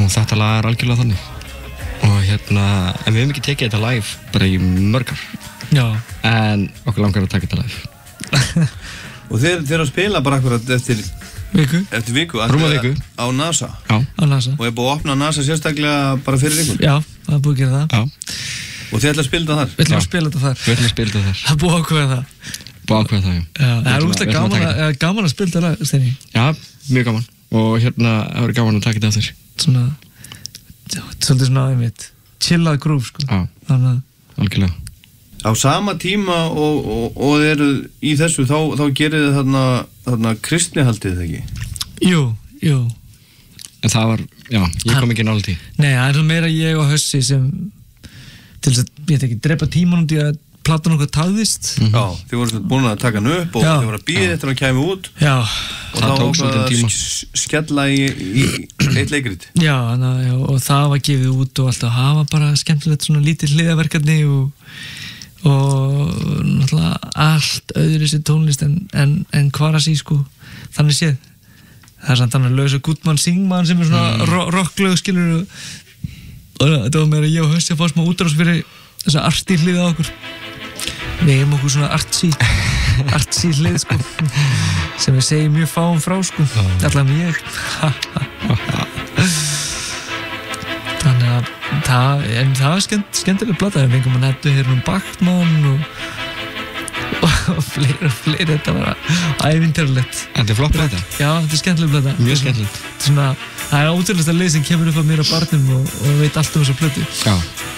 og þetta lag algjörlega þannig og en við höfum ekki tekið þetta live bara í mörgar en okkur langar að taka þetta live og þeir að spila bara akkurat eftir viku rúma viku á NASA á NASA og búið að opna NASA sérstaklega bara fyrir ykkur já, það búið að gera það og þið ætla að spila þetta þar við ætlum að spila þetta þar það búið að ákveða það það er úrslega gaman að spila þetta Steini já, mjög gaman og það verður gaman að taka þetta aftur svolítið svona einmitt chillað groove sko þannig að algjörlega á sama tíma og þið eru í þessu þá gerir þið þarna kristnihaldið ekki? Jú en það var, já, ég kom ekki nálægt í nei, það er meira ég og Hössi sem til þess að, ég veit ekki, drepa tíman út í að platan okkar tafðist já, þið voru búin að taka hann upp og þið voru að bíða eftir að hann kæmi út já og það tók svolítið tíma skella í eitt leikrit já, og það var gefið út og alltaf hafa bara skemmtilegt svona lítið hliðaverkefni og náttúrulega allt öðru sér tónlist en Kvarasi sko þannig séð það er samt þannig að Lausa Gutmann Singmann sem er svona rocklög skilur og þetta var meira ég og Hössi að fá smá útrás fyrir þessa arti hlið á okkur við hefum okkur svona artsy hlið sko sem við segjum mjög fáum frá sko allavega ég þannig að það var skemmtileg plata við fengum að nefna hér Bachmann og fleiri þetta var ævintýralegt þetta er flott plata já, þetta er skemmtileg plata mjög skemmtilegt það er ótrúlega leið sem kemur upp á mér á barnum og veit allt um þessa plötu já